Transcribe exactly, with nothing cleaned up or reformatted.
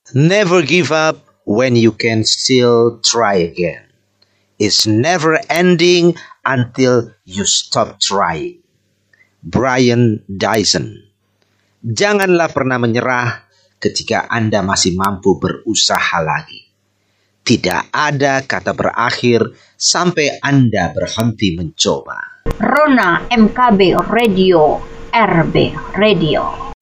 Never give up when you can still try again. It's never ending until you stop trying. Brian Dyson. Janganlah pernah menyerah ketika Anda masih mampu berusaha lagi. Tidak ada kata berakhir sampai Anda berhenti mencoba. Rona M K B Radio, R B Radio.